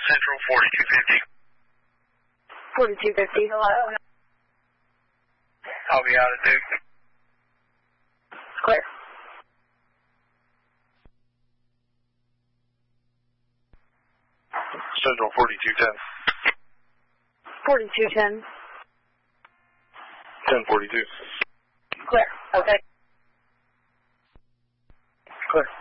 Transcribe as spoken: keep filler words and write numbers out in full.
Central forty-two fifty. forty-two fifty, hello. I'll be out of Duke. Clear. Central forty-two ten. forty-two ten. ten forty-two. Clear. Okay. Clear.